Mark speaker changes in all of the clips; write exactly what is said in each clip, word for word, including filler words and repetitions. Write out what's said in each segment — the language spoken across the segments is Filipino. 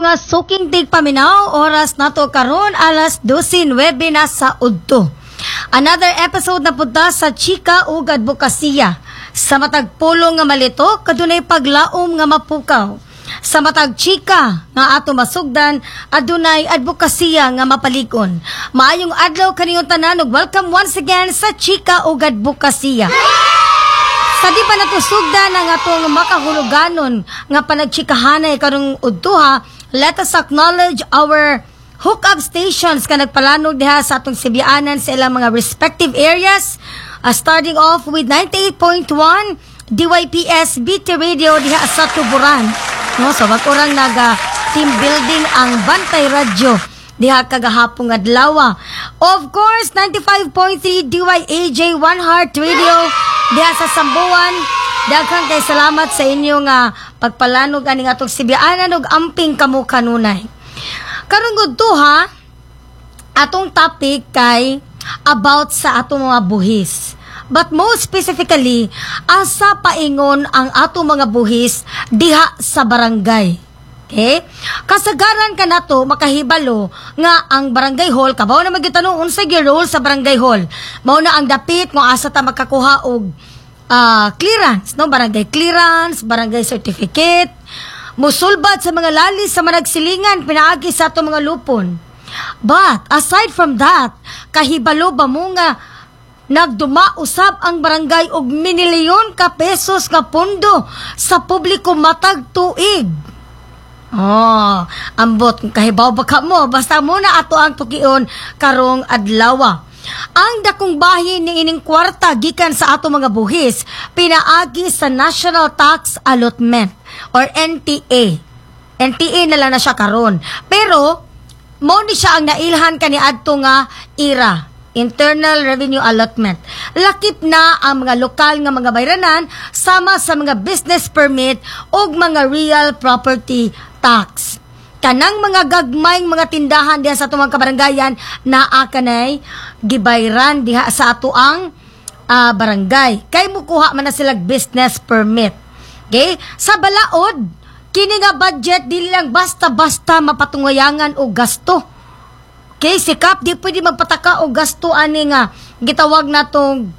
Speaker 1: mga suking tig paminaw, oras nato karon alas twelve na sa udto. Another episode na punta sa Chika ug Advokasya. Sa matag pulong nga malito, kadunay paglaom nga mapukaw. Sa matag chika nga ato masugdan, adunay advokasya nga mapalikon. Maayong adlaw kaniyong tanan ug welcome once again sa Chika ug Advokasya. Sa di pa natusugdan ang atong makahuluganon nga panagchikahanay karong udtuha, let us acknowledge our hookup stations ka nagpalanog diha sa atong sibianan sa ilang mga respective areas. Uh, starting off with ninety-eight point one D Y P S B T Radio diha sa Tuburan. No, so wag orang naga team building ang Bantay Radio diha kagahapong adlaw. Of course, ninety-five point three D Y A J One Heart Radio diha sa Sambuan. Daghang kay salamat sa inyo nga pagpalanog ani atong sibianan ug amping kamo kanunay. Karong udtuha, atong topic kay about sa atong mga buhis. But most specifically, asa paingon ang atong mga buhis diha sa barangay. Okay? Kasagaran ka na to, makahibalo nga ang barangay hall, kabaw na magitanong unsa gyud role sa barangay hall. Mao na ang dapit kung asa ta makakuha og uh, clearance, no? Barangay clearance, barangay certificate, musulbad sa mga lalis sa managsilingan, pinaagi sa atong mga lupon. But, aside from that, kahibalo ba mo nga nagduma usab ang barangay og minilyon ka pesos nga pondo sa publiko matag tuig. Oh, ambot kahibaw ba ka mo, basta muna ato ang tukion karong adlaw. Ang dakong bahin ni ining kwarta gikan sa ato mga buhis pinaagi sa National Tax Allotment or N T A. N T A na lang na siya karon. Pero mo ni siya ang nailhan kaniadto nga era, Internal Revenue Allotment. Lakip na ang mga lokal nga mga bayranan sama sa mga business permit o mga real property tax. Kanang mga gagmayng mga tindahan diha sa atong kabarangayan naa kanay gibayran diha sa ato ang uh, barangay. Kay mukuha man na sila business permit. Okay? Sa balaod, kini nga budget dili lang basta-basta mapatungayangan o gasto. Okay, sikap di pwede magpataka o gasto ani nga gitawag natong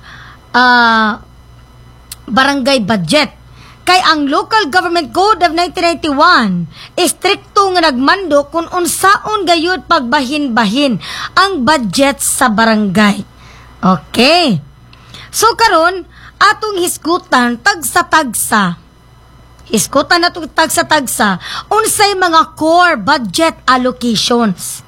Speaker 1: uh, barangay budget. Kay ang Local Government Code of nineteen ninety-one istrikto nga nagmando kung unsaon gayud pagbahin-bahin ang budget sa barangay. Okay. So karon atong hisgutan tagsa-tagsa. Hisgutan natong tagsa-tagsa unsay mga core budget allocations.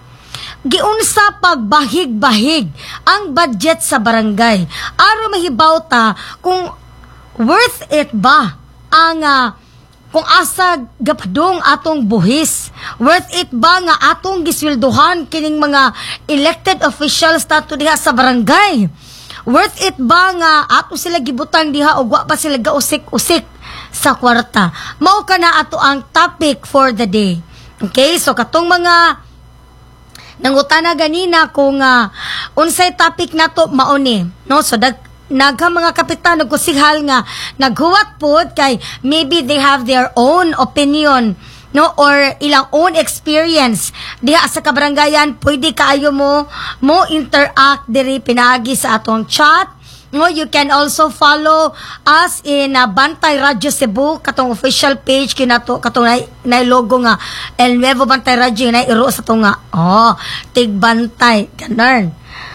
Speaker 1: Giunsa pagbahig-bahig ang budget sa barangay aron mahibaw ta kung worth it ba ang uh, kung asa gapadong atong buhis, worth it ba nga atong gisweldohan kining mga elected officials tato diha sa barangay, worth it ba nga ato sila gibutang diha o wa pa sila gausik-usik sa kwarta. Mao kana ato ang topic for the day. Okay, so katong mga nangutana ganina kung uh, unsay topic nato mauni, no? So dag nagha mga kapitan nagkusihal nga naghuwat pod kay maybe they have their own opinion, no, or ilang own experience diha sa kabarangayan. Pwede kaayo mo mo interact diri pinaagi sa atong chat. No, you can also follow us in uh, Bantay Radio Cebu, katong official page kinato katong na, na logo nga El Nuevo Bantay Radio na iro sa to nga. Oh, tig Bantay ganun.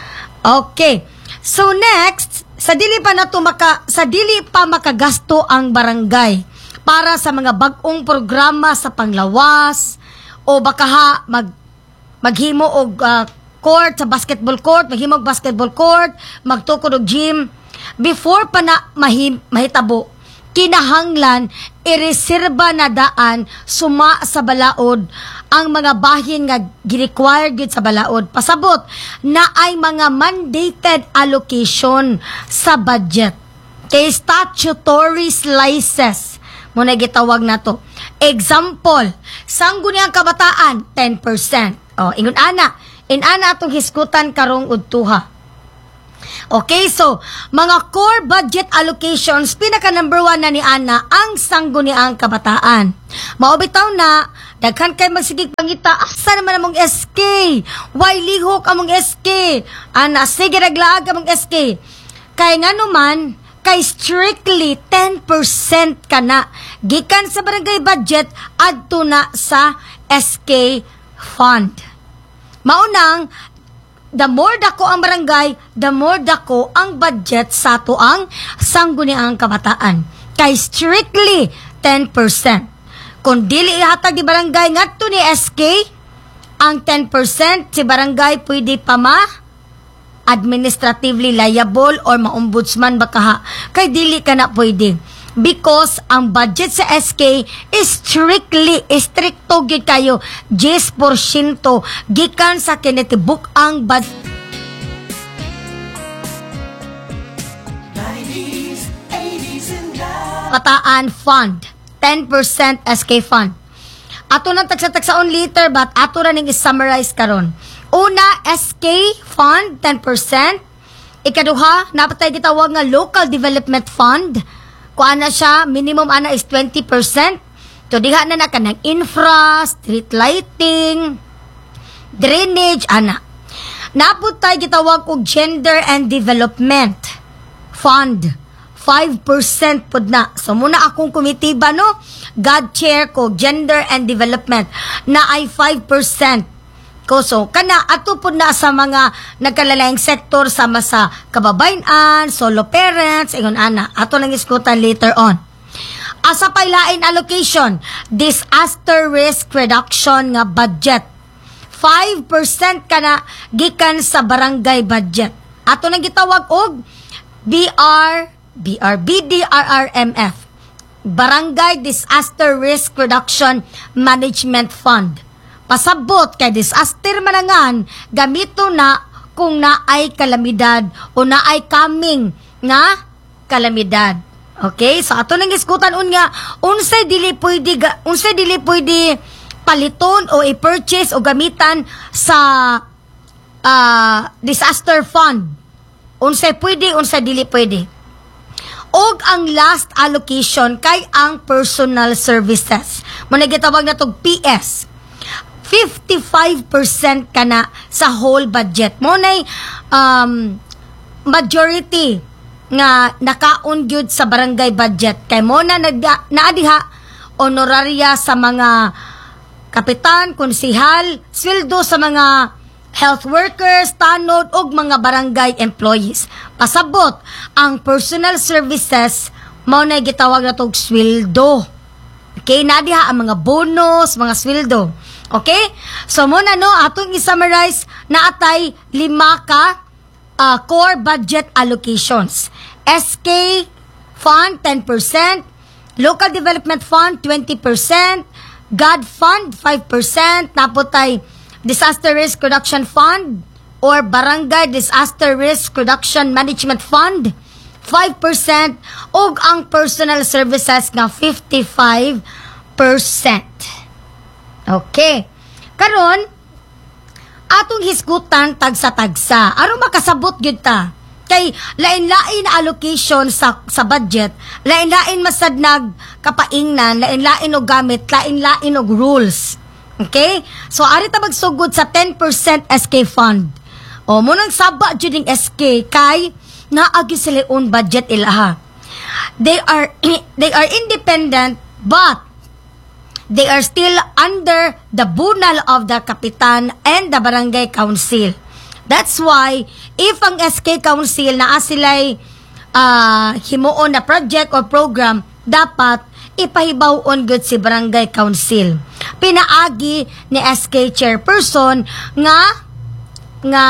Speaker 1: Okay. So next, sa dili pa nato maka sa dili pa makagasto ang barangay para sa mga bag-ong programa sa panglawas o baka ha mag maghimo og uh, court sa basketball court, maghimog basketball court, magtukod og gym. Before pa na mahim, mahitabo, kinahanglan ireserba na daan suma sa balaod ang mga bahin nga gi-required gid sa balaod. Pasabot na ay mga mandated allocation sa budget. Kay statutory slices mo na gitawag na to. Example, sangguni ang kabataan ten percent. Oh, ingon ana In ana atong hiskutan karong udtuha. Okay, so, mga core budget allocations, pinaka number one na ni Ana, ang sangguniang kabataan. Maubitaw na, daghan kay magsigig pangita, asa naman among S K? Why lihok among S K? Ana, sige naglaag among S K. Kay nga naman, kay strictly ten percent ka na, gikan sa barangay budget, adto na sa S K fund. Maunang, the more dako ang barangay, the more dako ang budget sa tuang sangguniang kabataan. Kay strictly ten percent. Kung dili ihatag di barangay ngadto ni S K, ang ten percent si barangay pwede pa ma administratively liable or ma-ombudsman baka ha. Kay dili ka na pwede. Because ang budget sa S K is strictly, stricto gid kayo, ten percent gikan sa kinatibuk ang budget. Kabataan fund, ten percent S K fund. Ato nang tagsa-tagsaon later but ato ra ning i-summarize karon. Una, S K fund, ten percent. Ikaduha, napatay gitawag nga local development fund. Kung ana siya, minimum ana is twenty percent. So, diha na na ka ng infra, street lighting, drainage, ana. Naputay gitawag og gender and development fund. five percent pod na. So, muna akong komitiba, no? God chair ko, gender and development, na ay five percent. Ko, so, kana, ato po na sa mga nagkalalayang sektor, sama sa kababayan, solo parents, ingon ana. Ato lang iskutan later on. Asa pailain allocation, disaster risk reduction nga budget. five percent kana gikan sa barangay budget. Ato nang gitawag og B R, B R, B D R R M F. Barangay Disaster Risk Reduction Management Fund. Pasabot kay disaster manangan, gamito na kung naay kalamidad o naay coming nga kalamidad. Okay? So ato nang iskutan unya, unsay dili pwede unsay dili pwede paliton o i-purchase o gamitan sa uh, disaster fund. Unsay pwede, unsay dili pwede. Og ang last allocation kay ang personal services. Muna gitawag na tog P S. fifty-five percent ka na sa whole budget. Muna'y um, majority nga nakaon gyud sa barangay budget. Kay muna naadiha honoraria sa mga kapitan, konsihal, sweldo sa mga health workers, tanod, og mga barangay employees. Pasabot, ang personal services, mauna'y gitawag na tog sweldo. Okay, nadiha ang mga bonus, mga sweldo. Okay? So, muna no, atong i-summarize na atay lima ka uh, core budget allocations. S K Fund, ten percent. Local Development Fund, twenty percent. G A D Fund, five percent. Napotay Disaster Risk Reduction Fund or Barangay Disaster Risk Reduction Management Fund, five percent. Og ang personal services nga fifty-five percent. Okay. Karon, atong hisgutan tagsa-tagsa. Aron makasabot gyud ta. Kay lain-lain allocation sa sa budget, lain-lain masad nag kapaingnan, lain-lain og gamit, lain-lain og rules. Okay? So ari ta magsugod sa ten percent S K fund. O mo nang saba jud ning S K kay naagi sila own budget ilaha. They are they are independent but they are still under the bunal of the kapitan and the barangay council. That's why, if ang S K council na sila'y uh, himuon na project or program, dapat ipahibawon gud si barangay council. Pinaagi ni S K chairperson nga nga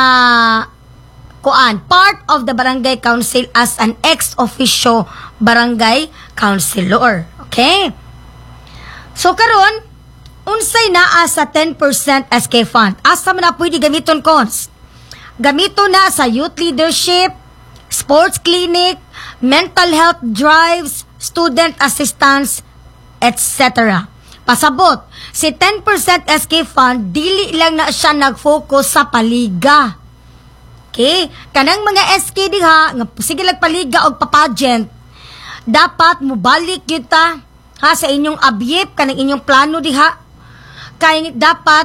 Speaker 1: kuan part of the barangay council as an ex officio barangay councilor. Okay? So karon, unsay naa sa ten percent S K fund? Asa man na pwede gamiton cons? Gamito na sa youth leadership, sports clinic, mental health drives, student assistance, et cetera. Pasabot, si ten percent S K fund, dili lang na siya nag-focus sa paliga. Okay? Kanang mga S K diha, nga sige paliga og papagent, dapat mubalik kita ha sa inyong abyep kanang inyong plano diha. Kay dapat